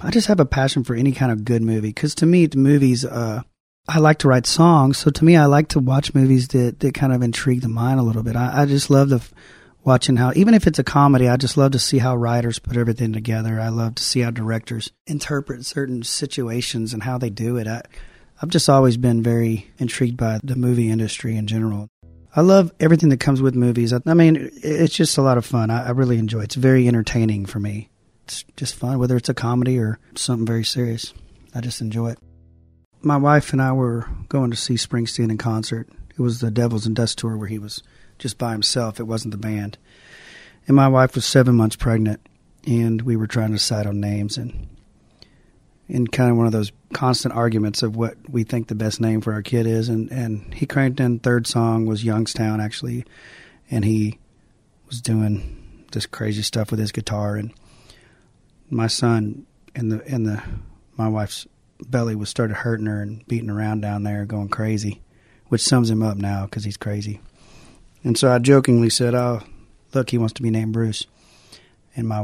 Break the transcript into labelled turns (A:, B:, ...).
A: I just have a passion for any kind of good movie. Because to me, the movies, I like to write songs. So to me, I like to watch movies that kind of intrigue the mind a little bit. I just love watching how, even if it's a comedy, I just love to see how writers put everything together. I love to see how directors interpret certain situations and how they do it. I've just always been very intrigued by the movie industry in general. I love everything that comes with movies. I mean, it's just a lot of fun. I really enjoy it. It's very entertaining for me. It's just fun, whether it's a comedy or something very serious. I just enjoy it. My wife and I were going to see Springsteen in concert. It was the Devils and Dust tour where he was just by himself. It wasn't the band. And my wife was 7 months pregnant, and we were trying to decide on names and in kind of one of those constant arguments of what we think the best name for our kid is. And he cranked in, third song was Youngstown, actually, and he was doing this crazy stuff with his guitar. And my son in my wife's belly started hurting her and beating around down there, going crazy, which sums him up now because he's crazy. And so I jokingly said, "Oh, look, he wants to be named Bruce." And my